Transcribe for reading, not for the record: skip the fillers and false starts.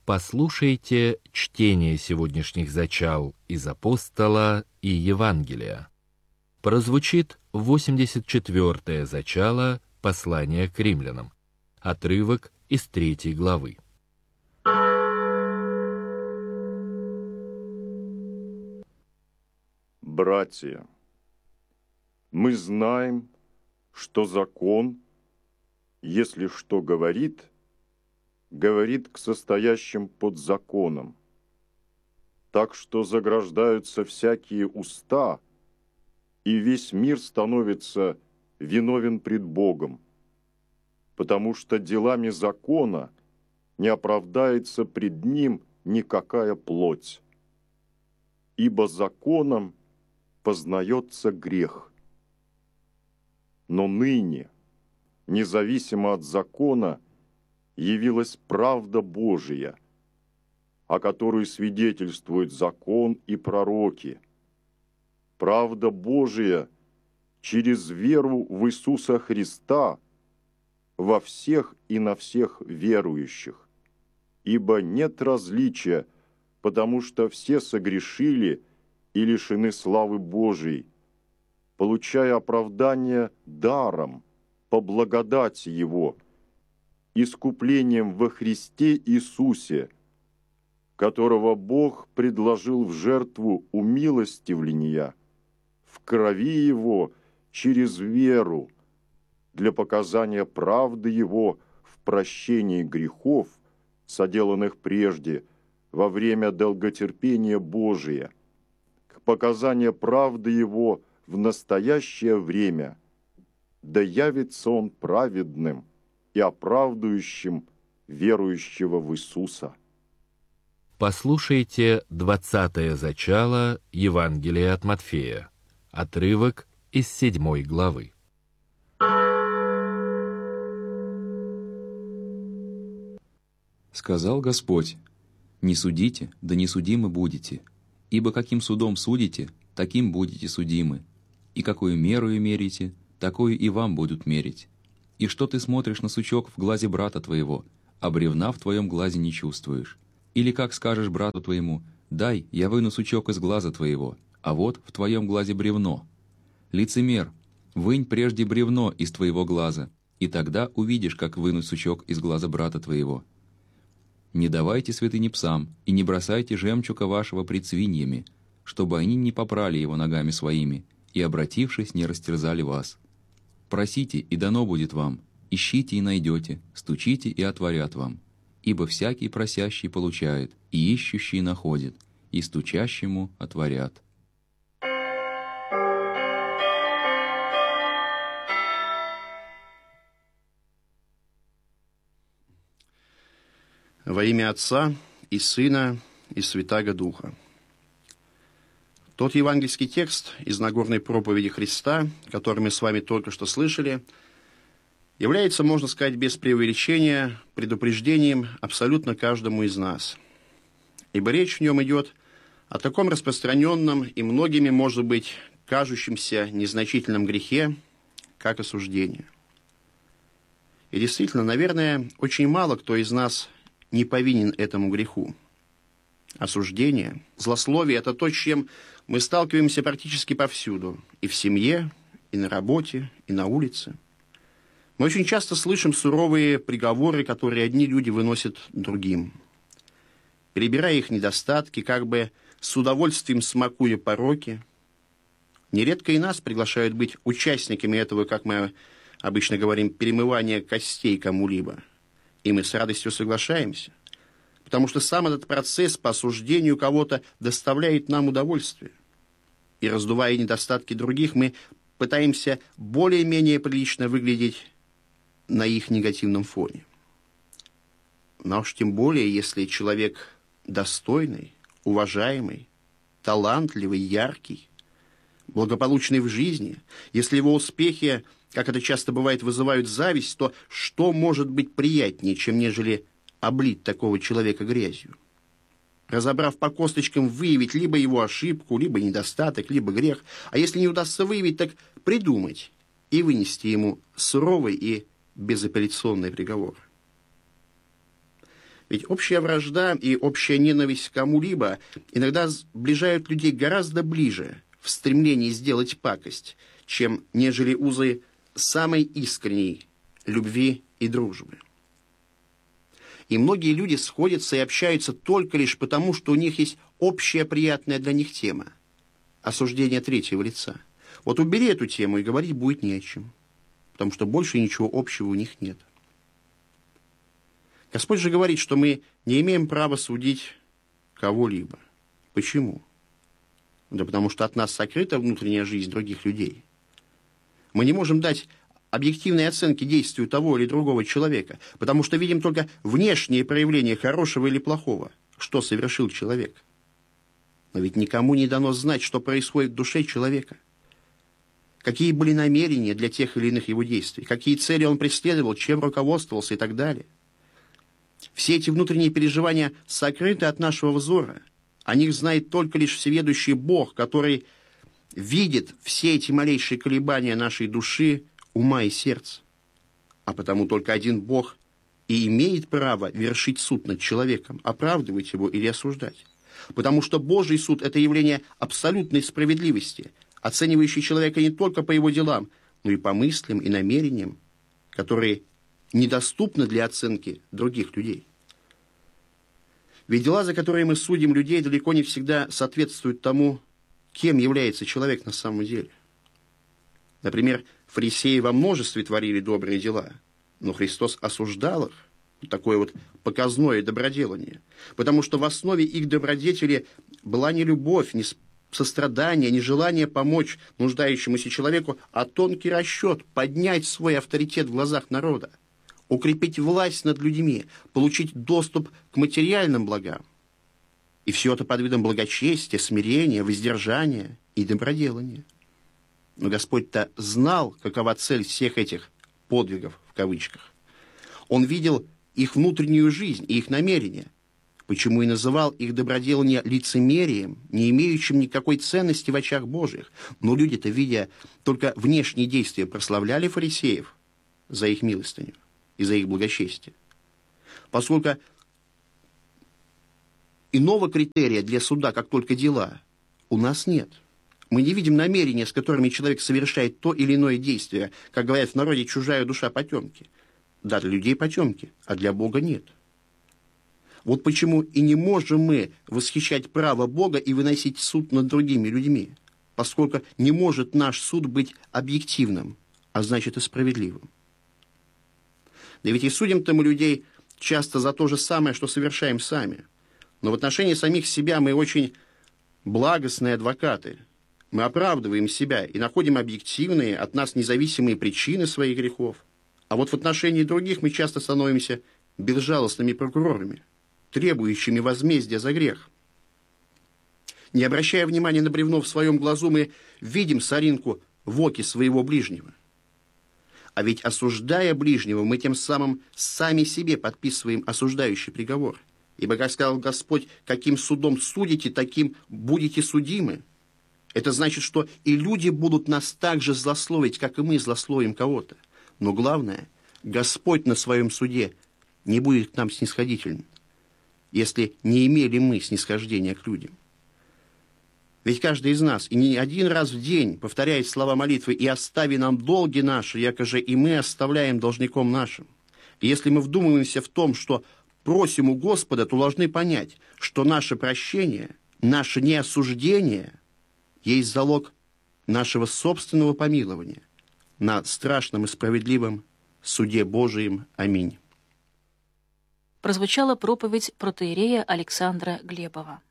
Послушайте чтение сегодняшних зачал из Апостола и Евангелия. Прозвучит 84-е зачало послания к римлянам, отрывок из 3 главы. Братья, мы знаем, что закон, если что говорит к состоящим под законом. Так что заграждаются всякие уста, и весь мир становится виновен пред Богом, потому что делами закона не оправдается пред Ним никакая плоть. Ибо законом познается грех. Но ныне, независимо от закона, явилась правда Божия, о которой свидетельствуют закон и пророки. Правда Божия через веру в Иисуса Христа во всех и на всех верующих. Ибо нет различия, потому что все согрешили и лишены славы Божией, получая оправдание даром, по благодати Его, искуплением во Христе Иисусе, которого Бог предложил в жертву умилостивления, в крови Его через веру, для показания правды Его в прощении грехов, соделанных прежде, во время долготерпения Божия, к показанию правды Его в настоящее время, да явится Он праведным и оправдывающим верующего в Иисуса. Послушайте 20-е зачало Евангелия от Матфея, отрывок из 7 главы. Сказал Господь: «Не судите, да не судимы будете, ибо каким судом судите, таким будете судимы, и какую мерою мерите, такую и вам будут мерить. И что ты смотришь на сучок в глазе брата твоего, а бревна в твоем глазе не чувствуешь? Или как скажешь брату твоему: дай, я выну сучок из глаза твоего, а вот в твоем глазе бревно? Лицемер, вынь прежде бревно из твоего глаза, и тогда увидишь, как вынуть сучок из глаза брата твоего. Не давайте святыни псам, и не бросайте жемчуга вашего пред свиньями, чтобы они не попрали его ногами своими, и, обратившись, не растерзали вас. Просите, и дано будет вам, ищите, и найдете, стучите, и отворят вам. Ибо всякий просящий получает, и ищущий находит, и стучащему отворят». Во имя Отца и Сына и Святаго Духа. Тот евангельский текст из Нагорной проповеди Христа, который мы с вами только что слышали, является, можно сказать, без преувеличения, предупреждением абсолютно каждому из нас. Ибо речь в нем идет о таком распространенном и многими, может быть, кажущемся незначительном грехе, как осуждение. И действительно, наверное, очень мало кто из нас не повинен этому греху. Осуждение, злословие – это то, с чем мы сталкиваемся практически повсюду. И в семье, и на работе, и на улице. Мы очень часто слышим суровые приговоры, которые одни люди выносят другим. Перебирая их недостатки, как бы с удовольствием смакуя пороки. Нередко и нас приглашают быть участниками этого, как мы обычно говорим, перемывания костей кому-либо. И мы с радостью соглашаемся, потому что сам этот процесс по осуждению кого-то доставляет нам удовольствие. И раздувая недостатки других, мы пытаемся более-менее прилично выглядеть на их негативном фоне. Но уж тем более, если человек достойный, уважаемый, талантливый, яркий, благополучный в жизни, если его успехи, как это часто бывает, вызывают зависть, то что может быть приятнее, чем нежели облить такого человека грязью? Разобрав по косточкам, выявить либо его ошибку, либо недостаток, либо грех, а если не удастся выявить, так придумать и вынести ему суровый и безапелляционный приговор. Ведь общая вражда и общая ненависть к кому-либо иногда сближают людей гораздо ближе в стремлении сделать пакость, чем нежели узы самой искренней любви и дружбы. И многие люди сходятся и общаются только лишь потому, что у них есть общая приятная для них тема – осуждение третьего лица. Вот убери эту тему, и говорить будет не о чем, потому что больше ничего общего у них нет. Господь же говорит, что мы не имеем права судить кого-либо. Почему? Да потому что от нас сокрыта внутренняя жизнь других людей. Мы не можем дать объективной оценки действию того или другого человека, потому что видим только внешние проявления хорошего или плохого, что совершил человек. Но ведь никому не дано знать, что происходит в душе человека. Какие были намерения для тех или иных его действий, какие цели он преследовал, чем руководствовался и так далее. Все эти внутренние переживания сокрыты от нашего взора. О них знает только лишь всеведущий Бог, который видит все эти малейшие колебания нашей души, ума и сердца. А потому только один Бог и имеет право вершить суд над человеком, оправдывать его или осуждать. Потому что Божий суд – это явление абсолютной справедливости, оценивающий человека не только по его делам, но и по мыслям и намерениям, которые недоступны для оценки других людей. Ведь дела, за которые мы судим людей, далеко не всегда соответствуют тому, кем является человек на самом деле. Например, фарисеи во множестве творили добрые дела, но Христос осуждал их, такое вот показное доброделание, потому что в основе их добродетели была не любовь, не сострадание, не желание помочь нуждающемуся человеку, а тонкий расчет поднять свой авторитет в глазах народа, укрепить власть над людьми, получить доступ к материальным благам. И все это под видом благочестия, смирения, воздержания и доброделания. Но Господь-то знал, какова цель всех этих подвигов, в кавычках. Он видел их внутреннюю жизнь и их намерения, почему и называл их доброделание лицемерием, не имеющим никакой ценности в очах Божьих. Но люди-то, видя только внешние действия, прославляли фарисеев за их милостыню и за их благочестие. Поскольку иного критерия для суда, как только дела, у нас нет. Мы не видим намерения, с которыми человек совершает то или иное действие. Как говорят в народе, чужая душа потемки. Да, для людей потемки, а для Бога нет. Вот почему и не можем мы восхищать право Бога и выносить суд над другими людьми, поскольку не может наш суд быть объективным, а значит и справедливым. Да ведь и судим-то мы людей часто за то же самое, что совершаем сами. Но в отношении самих себя мы очень благостные адвокаты. Мы оправдываем себя и находим объективные, от нас независимые причины своих грехов. А вот в отношении других мы часто становимся безжалостными прокурорами, требующими возмездия за грех. Не обращая внимания на бревно в своем глазу, мы видим соринку в оке своего ближнего. А ведь, осуждая ближнего, мы тем самым сами себе подписываем осуждающий приговор. Ибо, как сказал Господь, каким судом судите, таким будете судимы. Это значит, что и люди будут нас так же злословить, как и мы злословим кого-то. Но главное, Господь на своем суде не будет к нам снисходителен, если не имели мы снисхождения к людям. Ведь каждый из нас и не один раз в день повторяет слова молитвы «И остави нам долги наши, якоже и мы оставляем должником нашим». И если мы вдумываемся в том, что просим у Господа, то должны понять, что наше прощение, наше неосуждение есть залог нашего собственного помилования на страшном и справедливом суде Божием. Аминь. Прозвучала проповедь протоиерея Александра Глебова.